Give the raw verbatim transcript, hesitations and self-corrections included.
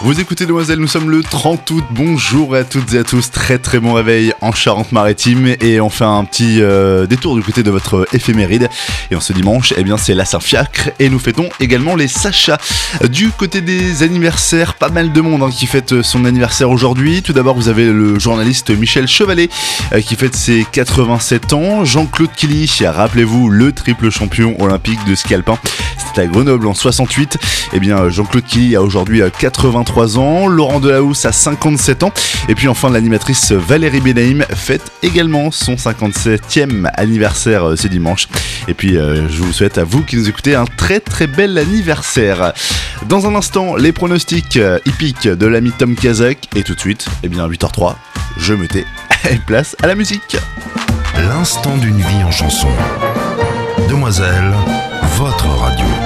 Vous écoutez Demoiselle, nous sommes le trente août, bonjour à toutes et à tous, très très bon réveil en Charente-Maritime et on fait un petit euh, détour du côté de votre éphéméride et en ce dimanche, eh bien c'est la Saint-Fiacre et nous fêtons également les Sacha. Du côté des anniversaires, pas mal de monde hein, qui fête son anniversaire aujourd'hui. Tout d'abord vous avez le journaliste Michel Chevalet euh, qui fête ses quatre-vingt-sept ans, Jean-Claude Killy, rappelez-vous le triple champion olympique de ski alpin, c'était à Grenoble en soixante-huit, eh bien Jean-Claude Killy a aujourd'hui quatre-vingt-trois ans, Laurent Delahousse a cinquante-sept ans, et puis enfin l'animatrice Valérie Benaïm fête également son cinquante-septième anniversaire ce dimanche. Et puis euh, je vous souhaite à vous qui nous écoutez un très très bel anniversaire. Dans un instant, les pronostics hippiques de l'ami Tom Kazak, et tout de suite, eh bien huit heures zéro trois, je me tais, et place à la musique. L'instant d'une vie en chanson. Demoiselle, votre radio.